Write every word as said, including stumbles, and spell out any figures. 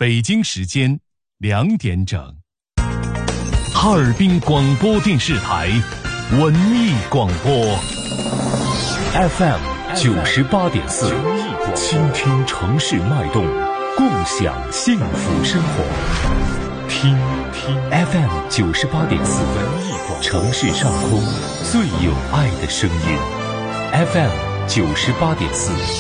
北京时间两点整。哈尔滨广播电视台文艺广播 F M 九十八点四，倾听城市脉动，共享幸福生活。听听 F M 九十八点四，文艺广播，城市上空最有爱的声音。F M 九十八点四。